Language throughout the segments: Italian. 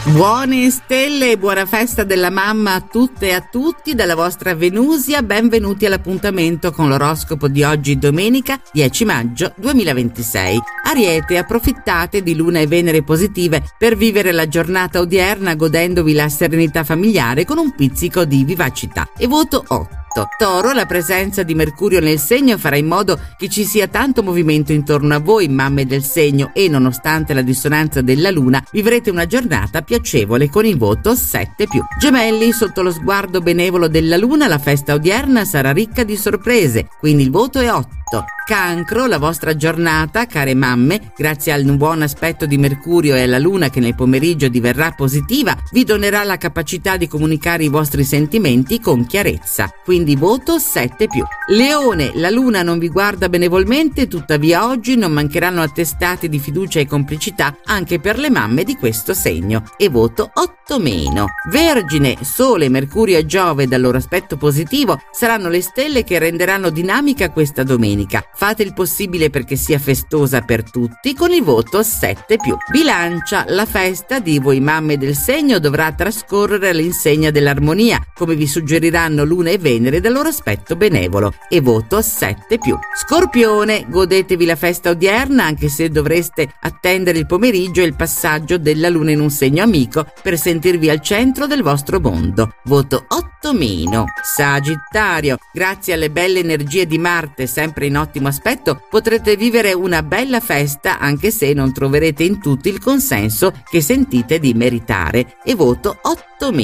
Buone stelle e buona festa della mamma a tutte e a tutti dalla vostra Venusia. Benvenuti all'appuntamento con l'oroscopo di oggi, domenica 10 maggio 2026. Ariete, approfittate di Luna e Venere positive per vivere la giornata odierna godendovi la serenità familiare con un pizzico di vivacità. E voto 8. Toro, la presenza di Mercurio nel segno farà in modo che ci sia tanto movimento intorno a voi, mamme del segno, e nonostante la dissonanza della Luna vivrete una giornata piacevole con il voto 7+. Gemelli, sotto lo sguardo benevolo della Luna la festa odierna sarà ricca di sorprese, quindi il voto è 8. Cancro, la vostra giornata, care mamme, grazie al buon aspetto di Mercurio e alla Luna che nel pomeriggio diverrà positiva, vi donerà la capacità di comunicare i vostri sentimenti con chiarezza, quindi voto 7+. Leone, la Luna non vi guarda benevolmente, tuttavia oggi non mancheranno attestati di fiducia e complicità anche per le mamme di questo segno, e voto 8-. Vergine, Sole, Mercurio e Giove dal loro aspetto positivo saranno le stelle che renderanno dinamica questa domenica. Fate il possibile perché sia festosa per tutti con il voto 7+. Bilancia, la festa di voi mamme del segno dovrà trascorrere all'insegna dell'armonia, come vi suggeriranno Luna e Venere dal loro aspetto benevolo, e voto 7+. Scorpione, godetevi la festa odierna anche se dovreste attendere il pomeriggio e il passaggio della Luna in un segno amico per sentirvi al centro del vostro mondo, voto 8-. Sagittario, grazie alle belle energie di Marte sempre in ottimo aspetto, potrete vivere una bella festa anche se non troverete in tutti il consenso che sentite di meritare, e voto 8-.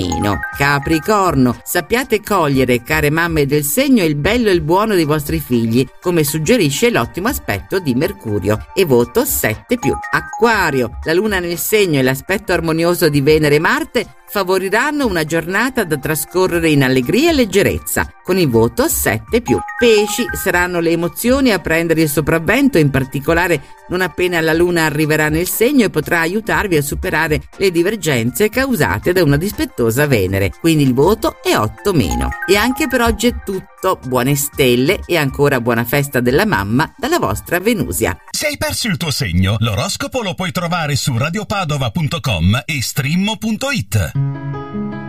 Capricorno, sappiate cogliere, care mamme del segno, il bello e il buono dei vostri figli, come suggerisce l'ottimo aspetto di Mercurio, e voto 7+. Acquario, la Luna nel segno e l'aspetto armonioso di Venere e Marte favoriranno una giornata da trascorrere in allegria e leggerezza, con il voto 7+. Pesci, saranno le emozioni a prendere il sopravvento, in particolare non appena la Luna arriverà nel segno, e potrà aiutarvi a superare le divergenze causate da una dispettosa Venere, quindi il voto è 8-. E anche per oggi è tutto, buone stelle e ancora buona festa della mamma dalla vostra Venusia. Se hai perso il tuo segno, l'oroscopo lo puoi trovare su radiopadova.com e stream.it.